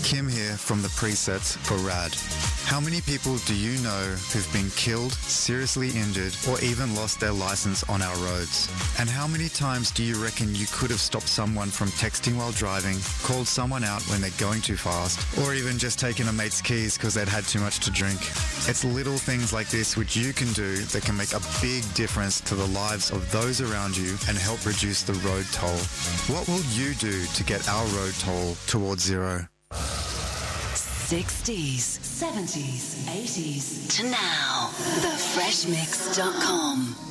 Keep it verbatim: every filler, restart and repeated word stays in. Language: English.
Kim here from the presets for RAD. How many people do you know who've been killed, seriously injured, or even lost their license on our roads? And how many times do you reckon you could have stopped someone from texting while driving, called someone out when they're going too fast, or even just taken a mate's keys because they'd had too much to drink? It's little things like this which you can do that can make a big difference to the lives of those around you and help reduce the road toll. What will you do to get our road toll towards zero? sixties, seventies, eighties to now. the fresh mix dot com